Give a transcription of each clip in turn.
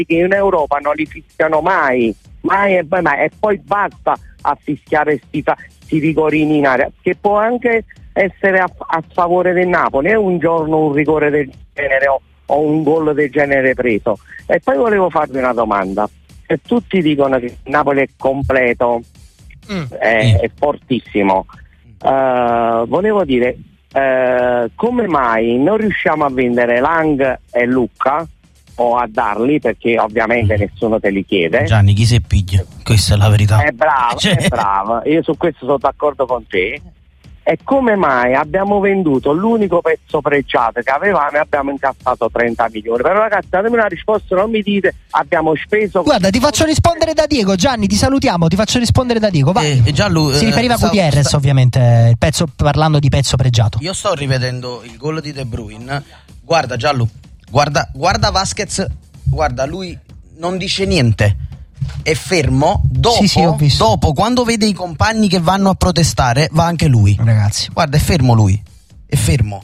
che in Europa non li fischiano mai e poi basta a fischiare sti rigorini in area, che può anche essere a favore del Napoli, è un giorno un rigore del genere o un gol del genere preso. E poi volevo farvi una domanda: se tutti dicono che il Napoli è completo, è fortissimo, volevo dire, come mai non riusciamo a vendere Lang e Lucca, o a darli, perché ovviamente nessuno te li chiede. Gianni, chi si piglia? Questa è la verità. È bravo, io su questo sono d'accordo con te. E come mai abbiamo venduto l'unico pezzo pregiato che avevamo e abbiamo incassato 30 milioni? Però ragazzi, datemi una risposta, non mi dite abbiamo speso. Guarda, ti faccio rispondere da Diego. Gianni, ti salutiamo, ti faccio rispondere da Diego. Vai. Si riferiva a Gutierrez, ovviamente, il pezzo, parlando di pezzo pregiato. Io sto rivedendo il gol di De Bruyne. Guarda Gianlu, guarda Vasquez, guarda, lui non dice niente, è fermo. Dopo quando vede i compagni che vanno a protestare, va anche lui. Ragazzi, guarda, è fermo lui, è fermo.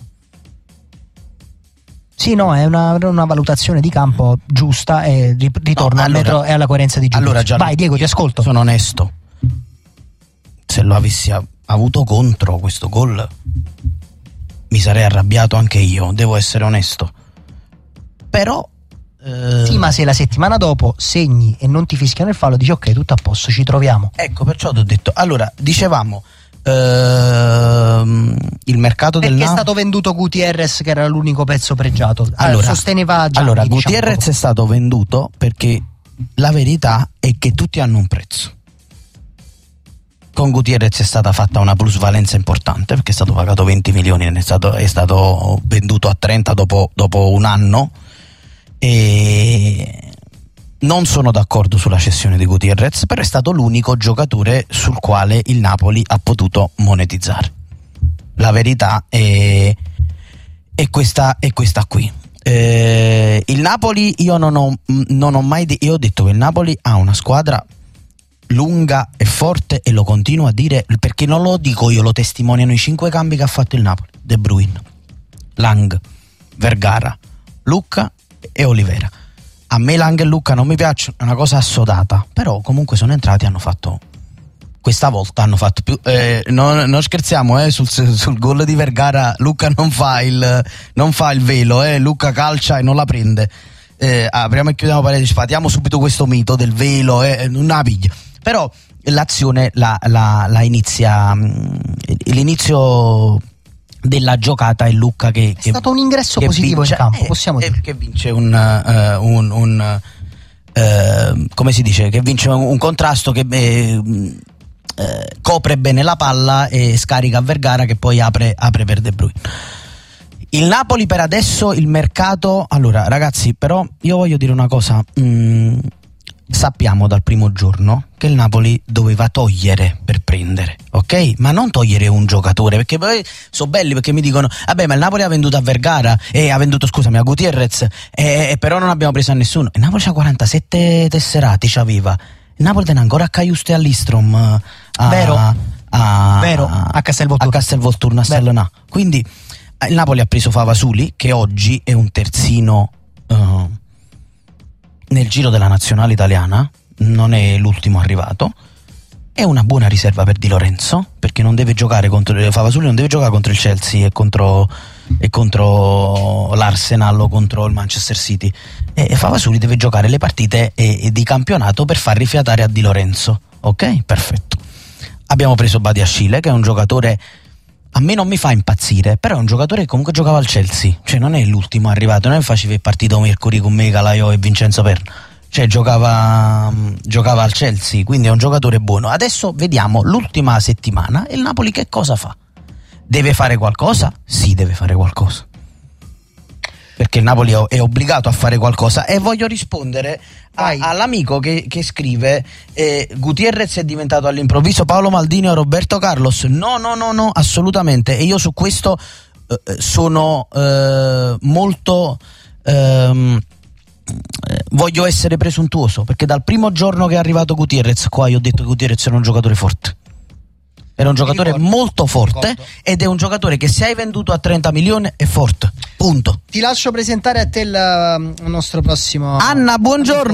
Sì, no, è una valutazione di campo giusta e ritorno al metro e alla coerenza di giudizio. Allora, vai Diego, ti ascolto. Sono onesto, se lo avessi avuto contro questo gol mi sarei arrabbiato anche io, devo essere onesto. Però sì, ma se la settimana dopo segni e non ti fischiano il fallo, dici ok, tutto a posto, ci troviamo. Ecco, perciò ti ho detto. Allora, dicevamo il mercato del Napoli è stato venduto Gutierrez, che era l'unico pezzo pregiato. Allora, sosteneva Gianni, allora Gutierrez è stato venduto perché la verità è che tutti hanno un prezzo. Con Gutierrez è stata fatta una plusvalenza importante, perché è stato pagato 20 milioni e è stato venduto a 30 dopo un anno. E non sono d'accordo sulla cessione di Gutierrez, però è stato l'unico giocatore sul quale il Napoli ha potuto monetizzare. La verità è questa qui. Il Napoli, io non ho mai io ho detto che il Napoli ha una squadra lunga e forte, e lo continuo a dire perché non lo dico io, lo testimoniano i 5 cambi che ha fatto il Napoli: De Bruyne, Lang, Vergara, Lucca e Olivera. A me Lang e Lucca non mi piacciono, è una cosa assodata, però comunque sono entrati e hanno fatto, questa volta hanno fatto più, non scherziamo, sul gol di Vergara Lucca non fa il velo, Lucca calcia e non la prende. Apriamo e chiudiamo parentesi, sfatiamo subito questo mito del velo, non la piglia. Però l'azione la inizia, l'inizio della giocata è Lucca che è stato un ingresso positivo vince, in campo, possiamo dire, che vince come si dice, che vince un contrasto, che copre bene la palla e scarica a Vergara, che poi apre per De Bruyne. Il Napoli per adesso, il mercato, allora ragazzi, però io voglio dire una cosa, sappiamo dal primo giorno che il Napoli doveva togliere per prendere, ok? Ma non togliere un giocatore, perché poi sono belli, perché mi dicono vabbè, ma il Napoli ha venduto a Vergara e ha venduto, scusami, a Gutierrez, però non abbiamo preso a nessuno. Il Napoli c'ha 47 tesserati, c'aveva. Il Napoli tiene ancora a Caiuste e all'Istrom, vero, a Castelvolturno, a Stellonà. Quindi il Napoli ha preso Favasuli, che oggi è un terzino nel giro della nazionale italiana, non è l'ultimo arrivato. È una buona riserva per Di Lorenzo, perché non deve giocare Favasuli non deve giocare contro il Chelsea e contro l'Arsenal o contro il Manchester City, e Favasuli deve giocare le partite di campionato per far rifiatare a Di Lorenzo. Ok, perfetto. Abbiamo preso Badiashile, che è un giocatore, a me non mi fa impazzire, però è un giocatore che comunque giocava al Chelsea, cioè non è l'ultimo arrivato, non faceva il partito mercoledì con me, Calaiò e Vincenzo Perna, cioè giocava al Chelsea, quindi è un giocatore buono. Adesso vediamo l'ultima settimana e il Napoli che cosa fa? Deve fare qualcosa? Sì, deve fare qualcosa, perché il Napoli è obbligato a fare qualcosa. E voglio rispondere all'amico che scrive Gutierrez è diventato all'improvviso Paolo Maldini o Roberto Carlos. No, assolutamente. E io su questo sono molto voglio essere presuntuoso, perché dal primo giorno che è arrivato Gutierrez qua io ho detto che Gutierrez era un giocatore forte. Era un giocatore molto forte, ed è un giocatore che se hai venduto a 30 milioni è forte, punto. Ti lascio presentare a te il nostro prossimo. Anna, buongiorno.